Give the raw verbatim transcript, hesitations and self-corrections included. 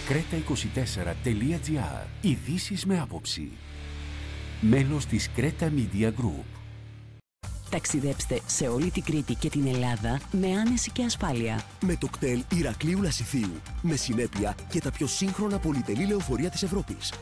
κρέτα είκοσι τέσσερα τελεία τζι άρ. Ειδήσεις με άποψη. Μέλος της Creta Media Group. Ταξιδέψτε σε όλη την Κρήτη και την Ελλάδα με άνεση και ασφάλεια. Με το κτέλ Ηρακλείου Λασιθίου. Με συνέπεια και τα πιο σύγχρονα πολυτελή λεωφορεία της Ευρώπης.